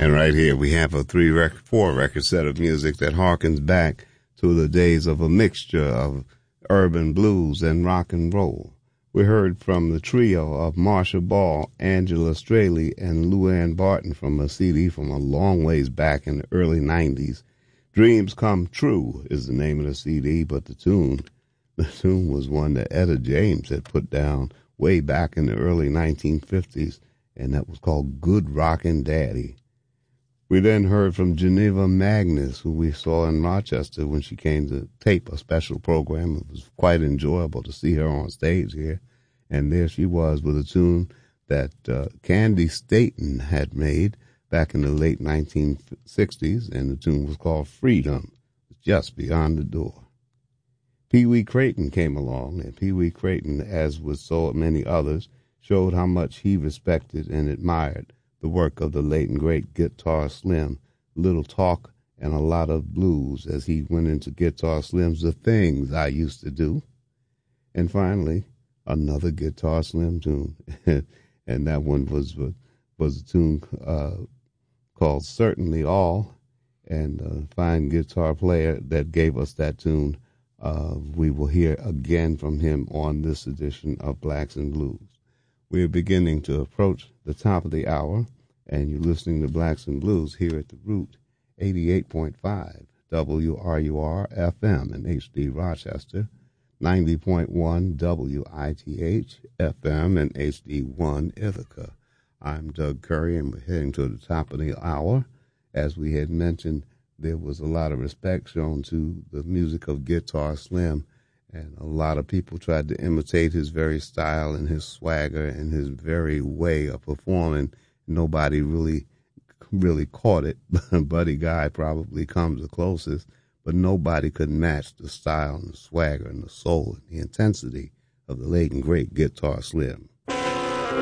And right here we have a four record set of music that harkens back to the days of a mixture of urban blues and rock and roll. We heard from the trio of Marcia Ball, Angela Straley, and Luann Barton from a CD from a long ways back in the early 90s. Dreams Come True is the name of the CD, but the tune was one that Etta James had put down way back in the early 1950s, and that was called Good Rockin' Daddy. We then heard from Geneva Magnus, who we saw in Rochester when she came to tape a special program. It was quite enjoyable to see her on stage here. And there she was with a tune that Candy Staton had made back in the late 1960s, and the tune was called Freedom, Just Beyond the Door. Pee Wee Crayton came along, and Pee Wee Crayton, as with so many others, showed how much he respected and admired the work of the late and great Guitar Slim, Little Talk and a Lot of Blues, as he went into Guitar Slim's The Things I Used to Do. And finally, another Guitar Slim tune, and that one was a tune called Certainly All, and a fine guitar player that gave us that tune. We will hear again from him on this edition of Blacks and Blues. We're beginning to approach the top of the hour, and you're listening to Blacks and Blues here at the Root, 88.5 WRUR FM in HD Rochester, 90.1 WITH FM and HD1 Ithaca. I'm Doug Curry, and we're heading to the top of the hour. As we had mentioned, there was a lot of respect shown to the music of Guitar Slim, and a lot of people tried to imitate his very style and his swagger and his very way of performing. Nobody really caught it. Buddy Guy probably comes the closest, but nobody could match the style and the swagger and the soul and the intensity of the late and great Guitar Slim.